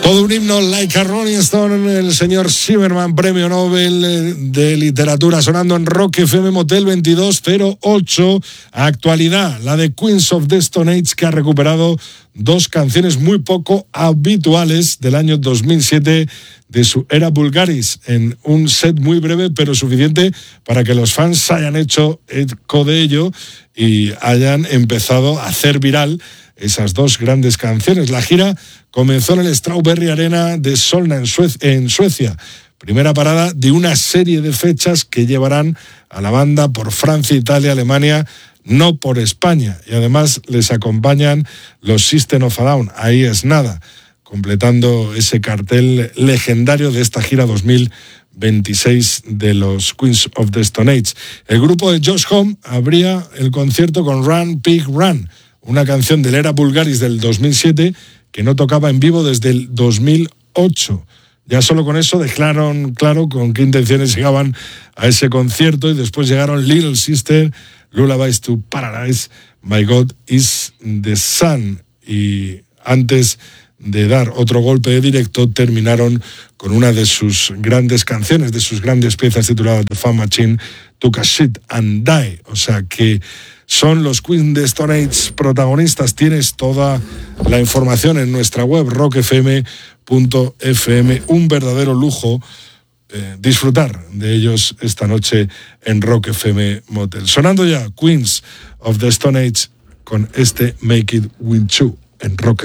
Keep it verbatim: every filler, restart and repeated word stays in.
Todo un himno, like a Rolling Stone, el señor Zimmerman, premio Nobel de literatura, sonando en Rock F M Motel veintidós cero ocho. Actualidad, la de Queens of the Stone Age, que ha recuperado dos canciones muy poco habituales del año dos mil siete de su era Vulgaris, en un set muy breve pero suficiente para que los fans hayan hecho eco de ello y hayan empezado a hacer viral esas dos grandes canciones. La gira comenzó en el Strawberry Arena de Solna, en, Sue- en Suecia. Primera parada de una serie de fechas que llevarán a la banda por Francia, Italia, Alemania, no por España. Y además les acompañan los System of a Down. Ahí es nada, completando ese cartel legendario de esta gira dos mil veintiséis de los Queens of the Stone Age. El grupo de Josh Homme abría el concierto con Run, Pig, Run, una canción del era Vulgaris del dos mil siete que no tocaba en vivo desde el dos mil ocho. Ya solo con eso dejaron claro con qué intenciones llegaban a ese concierto, y después llegaron Little Sister, Lullabies to Paradise, My God is the Sun, y antes de dar otro golpe de directo terminaron con una de sus grandes canciones, de sus grandes piezas, titulada The Fun Machine, Took a Shit and Die. O sea que son los Queen de Stone Age protagonistas. Tienes toda la información en nuestra web, rock f m punto f m. Un verdadero lujo eh, disfrutar de ellos esta noche en Rock F M Motel. Sonando ya Queens of the Stone Age con este Make It With You en Rock.